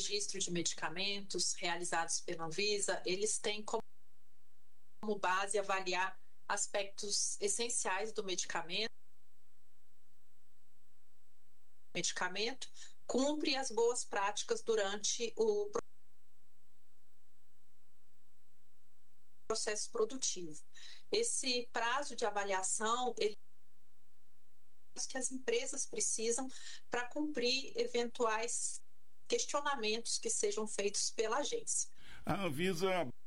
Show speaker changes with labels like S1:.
S1: registro de medicamentos realizados pela Anvisa, eles têm como base avaliar aspectos essenciais do medicamento, cumpre as boas práticas durante o processo produtivo. Esse prazo de avaliação, ele que as empresas precisam para cumprir eventuais questionamentos que sejam feitos pela agência.
S2: A Anvisa